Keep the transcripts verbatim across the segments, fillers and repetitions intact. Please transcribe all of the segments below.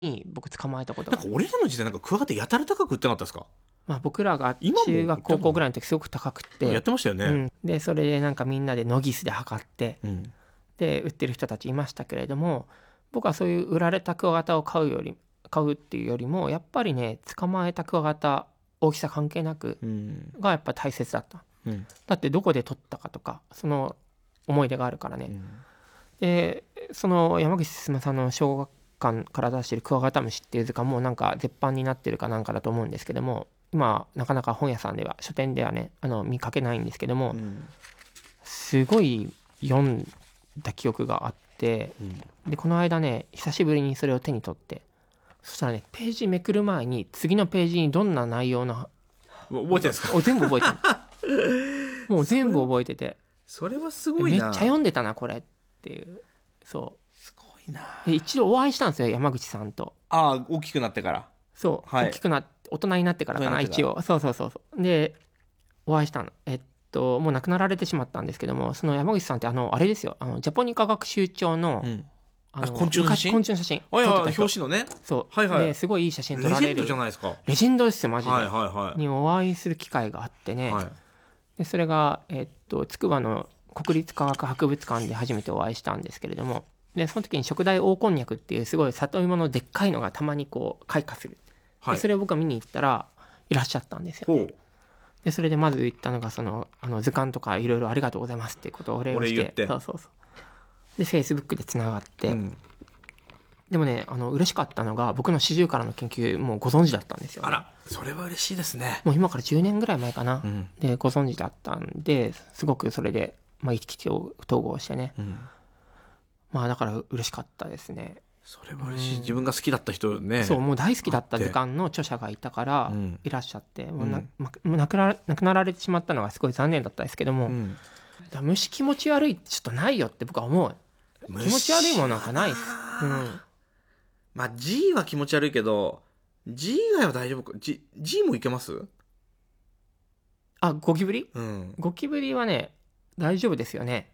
僕捕まえたことが。 なんか俺らの時代なんかクワガタやたら高く売ってなかったですか？ まあ僕らが今も中学高校ぐらいの時すごく高くて。 やってましたよね。 うん。で、それでなんかみんなでノギスで測って、 うん、 で、売ってる人たちいましたけれども、僕はそういう売られたクワガタを買うより、買うっていうよりも、やっぱりね、捕まえたクワガタ、大きさ関係なく、がやっぱ大切だった。うん、だってどこで取ったかとか、その思い出があるからね。うん、で、その山口進さんの小学館から出してるクワガタムシっていう図鑑もなんか絶版になってるかなんかだと思うんですけども、今なかなか本屋さんでは、書店ではね、あの見かけないんですけども、うん、すごい読んだ記憶があって、うん、でこの間ね久しぶりにそれを手に取って、そしたらねページめくる前に次のページにどんな内容の覚えてるんですか？ 全部覚えてるもう全部覚えてて、 それはすごいな。 めっちゃ読んでたなこれっていう。そうすごいな。 で一度お会いしたんですよ、山口さんと。 ああ、大きくなってから。 そう、はい、大きくなって大人になってからかな、一応。そうそうそうそうでお会いしたの。えっともう亡くなられてしまったんですけども、その山口さんってあのあれですよ、あのジャポニカ学習帳の、うん、 あの昆虫の写真、 昆虫の写真、 はいはい、表紙のね。 そう、 はいはい、 ですごいいい写真撮られる。 レジェンドじゃないですか。 レジェンドですよマジで。 はいはいはい。 にお会いする機会があってね。はい、でそれがえっと筑波の国立科学博物館で初めてお会いしたんですけれども、でその時に食大黄こんにゃくっていうすごい里芋のでっかいのがたまにこう開花する。はい、でそれを僕が見に行ったらいらっしゃったんですよ、ね。でそれでまず言ったのがそのあの図鑑とかいろいろありがとうございますっていうことをお礼をして、 俺言って、 そうそうそう。でフェイスブックでつながって。うん、でもね、あの、嬉しかったのが、僕のシジュウカラの研究、もうご存知だったんですよ、ね。 あら、それは嬉しいですね。 もう今からじゅうねんぐらい前かな。うん、で、ご存知だったんで、すごくそれで、まあ、意気統合してね。うん、まあ、だから嬉しかったですね。 それは嬉しい。うん、自分が好きだった人ね。 そう、もう大好きだった図鑑の著者がいたから、いらっしゃって、うん、もうな、ま、亡くな、亡くなられてしまったのがすごい残念だったんですけども、うん、だ虫気持ち悪いってちょっとないよって僕は思う。気持ち悪いものなんかないです。うん。 まあ、G は気持ち悪いけど、G 以外は大丈夫か。G、G もいけます？ あ、ゴキブリ？ うん。 ゴキブリはね、大丈夫ですよね。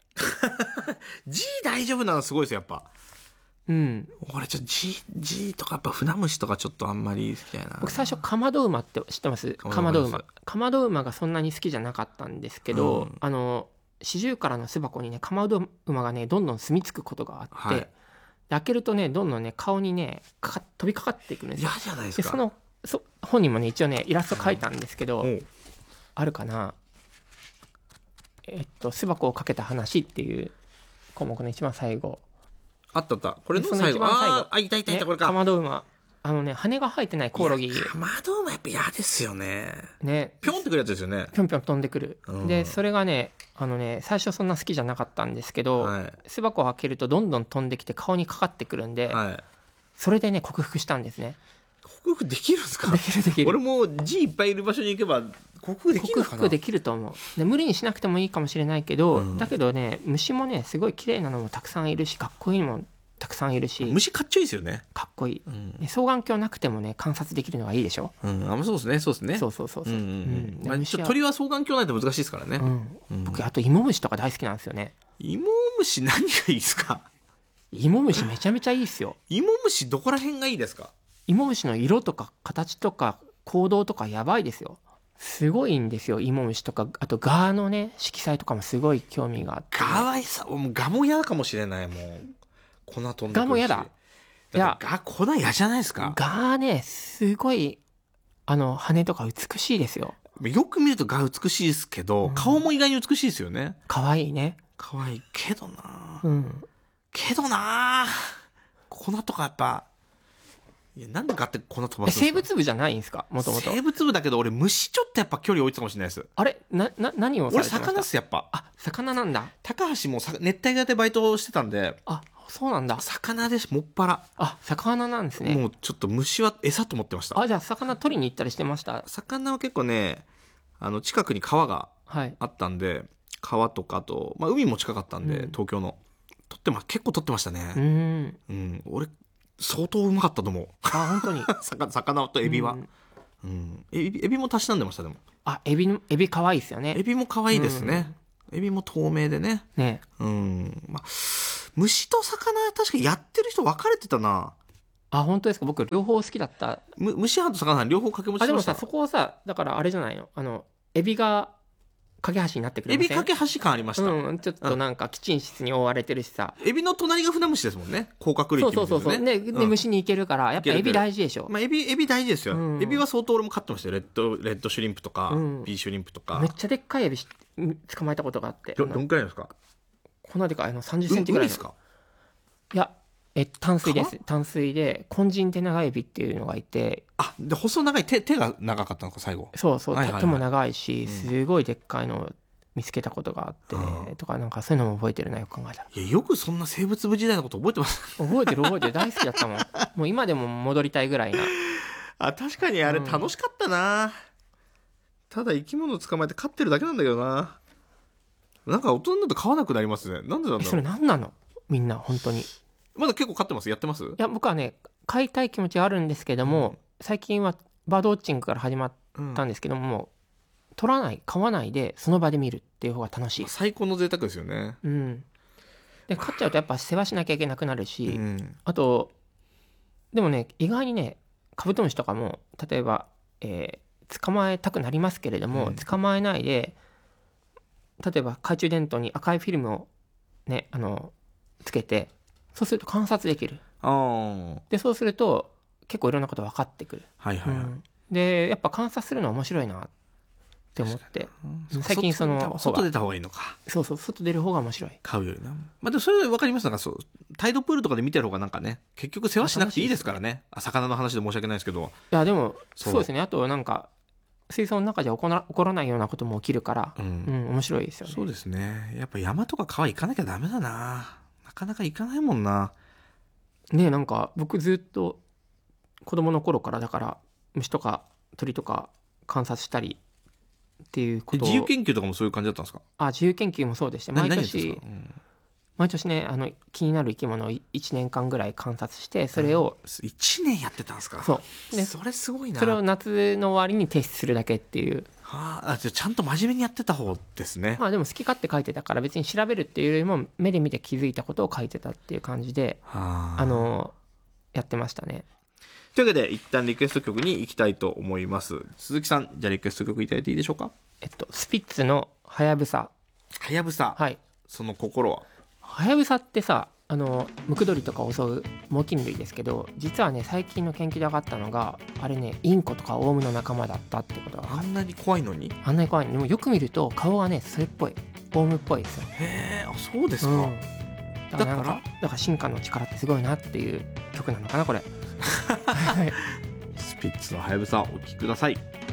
G 大丈夫なのすごいですよ、やっぱ。 うん。 俺ちょっと G、G とかやっぱ船虫とかちょっとあんまり好きじゃないな。 僕最初カマドウマって知ってます？カマドウマ。カマドウマがそんなに好きじゃなかったんですけど、うん、あの、シジュウカラの巣箱にね、カマドウマがね、どんどん住み着くことがあって、はい、開けるとね、どんどんね、顔にね、かか飛びかかっていくんですよ。 嫌じゃないですか。 で、その、そ本人もね、一応ね、イラスト描いたんですけど、うん、あるかな。えっと、巣箱をかけた話っていう項目の一番最後。 あったあった。これの最後。 その一番最後。 あ、いたいたいた、これか。 カマドウマ。あのね、羽が生えてないコオロギ。 カマドウマやっぱ嫌ですよね。 ね。 ぴょんってくるやつですよね。 ぴょんぴょん飛んでくる。うん、で、それがね、あのね、最初そんな好きじゃなかったんですけど、はい、巣箱を開けるとどんどん飛んできて顔にかかってくるんで、はい、それでね、克服したんですね。 克服できるんですか？ できるできる。 俺も G いっぱいいる場所に行けば克服できるのかな？ 克服できると思う。で、無理にしなくてもいいかもしれないけど、うん、だけどね、虫もね、すごい綺麗なのもたくさんいるし、かっこいいのもたくさんいるし。 虫かっちょいいですよね。 かっこいい。うん、双眼鏡なくてもね、観察できるのがいいでしょ？ うん、あ、そうですね、そうですね。 そうそうそうそう。うんうんうん。まあ、鳥は双眼鏡ないと難しいですからね。 うんうん、僕、あと芋虫とか大好きなんですよね。 芋虫何がいいですか？ 芋虫めちゃめちゃいいっすよ。 芋虫どこら辺がいいですか？ 芋虫の色とか形とか行動とかやばいですよ。すごいんですよ、芋虫とか。あとガのね、色彩とかもすごい興味があって、ね。 ガはさ、もうガも嫌かもしれない、もう。粉飛んでくるし。 ガも嫌だ。 いや、ガ、粉嫌じゃないですか？ ガね、すごい、あの、羽とか美しいですよ。 よく見るとガ美しいですけど、うん、顔も意外に美しいですよね。 可愛いね。 可愛いけどなうん。 けどな粉とかやっぱ、いや、なんでガって粉飛ばすんですか？ 生物部じゃないんですか？もともと。 生物部だけど、俺虫ちょっとやっぱ距離置いてたかもしれないです。 あれな、な、何をされてました？ 俺魚っす、やっぱ。 あ、魚なんだ。 高橋も熱帯魚でバイトしてたんで。 あ、そうなんだ。 魚です、もっぱら。 あ、魚なんですね。 もうちょっと虫は餌と思ってました。 あ、じゃあ魚取りに行ったりしてました？ 魚は結構ね、あの、近くに川があったんで、はい、川とかと、まあ海も近かったんで、うん、東京の。取ってま、結構取ってましたね。 うん。 うん。俺、相当うまかったと思う。 あ、本当に。 魚、魚とエビは。うん。うん、エビ、エビもたしなんでました、でも。 あ、エビの、エビ可愛いですよね。 エビも可愛いですね。うん、エビも透明でね。 ね。 うん。まあ、虫と魚は確かにやってる人分かれてたな。 あ、本当ですか。僕両方好きだった。 む蒸し飯と魚両方掛け持ちしました。 あ、でもさ、そこをさ、だからあれじゃないの、あのエビが架け橋になってくれません？ エビ架け橋感ありました。 うん、ちょっとなんかキチン室に覆われてるしさ、 エビの隣が船虫ですもんね。甲殻類って意味ですよね。 そうそうそうそう。で、で、うん、虫に行けるからやっぱエビ大事でしょ。 まあエビエビ大事ですよ。うん、エビは相当俺も飼ってましたよ。レッドレッドシュリンプとか、うん、ビーシュリンプとか。 めっちゃでっかいエビ捕まえたことがあって。 どどんくらいですか？ こんなでかいのさんじゅっセンチぐらいの。 ですか？ いや。え淡水です。淡水でコンジンテナガエビっていうのがいて、 あ、で細長い 手, 手が長かったのか最後。 そうそう、はいはいはい、手も長いし、すごいでっかいのを見つけたことがあって、うん、とかなんかそういうのも覚えてるな、よく考えたら。 いや、よくそんな生物部時代のこと覚えてます。 覚えてる覚えてる、大好きだったもん。もう今でも戻りたいぐらいな。 あ、確かにあれ楽しかったな、うん、ただ生き物捕まえて飼ってるだけなんだけどな。なんか大人になると飼わなくなりますね。なんでなんだろう。 それ何なの、みんな本当に。 まだ結構飼ってます？やってます？いや、僕はね、飼いたい気持ちはあるんですけども、うん、最近はバードウォッチングから始まったんですけども、うん、取らない飼わないでその場で見るっていう方が楽しい。 最高の贅沢ですよね。 うん。で飼っちゃうとやっぱ世話しなきゃいけなくなるし、うん、あとでもね、意外にね、カブトムシとかも例えば、えー、捕まえたくなりますけれども、うん、捕まえないで、例えば懐中電灯に赤いフィルムをね、あのつけて、そうすると観察できる。 あでそうすると結構いろんなこと分かってくる。 はいはいはい、うん、 でやっぱ観察するの面白いなって思って、うん、最近その外出た方がいいのか。 そうそう、外出る方が面白い。 買うよりな。まあでもそれ分かります。なんかそうタイドプールとかで見てる方がなんかね、結局世話しなくていいですからね。あ、魚の話で申し訳ないですけど。 いやでもそうですね。あとなんか水槽の中じゃ起こら、起こらないようなことも起きるから、うん、うん、面白いですよね。 そうですね。やっぱ山とか川行かなきゃダメだな。なかなか行かないもんな。 ねえ、なんか僕ずっと子供の頃からだから虫とか鳥とか観察したりっていうことを。 自由研究とかもそういう感じだったんですか？ あ、自由研究もそうでして、毎年、うん、毎年ね、あの気になる生き物をいちねんかんぐらい観察して、それを、 うん、いちねんやってたんですか？ そうで、 それすごいな。 それを夏の終わりに提出するだけっていう。 はあ、あ、じゃあちゃんと真面目にやってた方ですね。 まあでも好き勝手書いてたから、別に調べるっていうよりも目で見て気づいたことを書いてたっていう感じで、はあ、あのやってましたね。 というわけで一旦リクエスト曲に行きたいと思います。鈴木さん、じゃあリクエスト曲いただいていいでしょうか？ えっとスピッツのはやぶさ。 はやぶさ、 はい。 その心は？ はやぶさってさ、あのムクドリとかを襲う猛禽類ですけど、実はね、最近の研究で分かったのが、あれね、インコとかオウムの仲間だったってことが。 あんなに怖いのに？ あんなに怖いのに。でもよく見ると顔がね、それっぽい、オウムっぽいですよ。 へえ、あ、そうですか、うん、 だからなんか、だから進化の力ってすごいなっていう曲なのかな、これ。 スピッツのはやぶさ、お聴きください。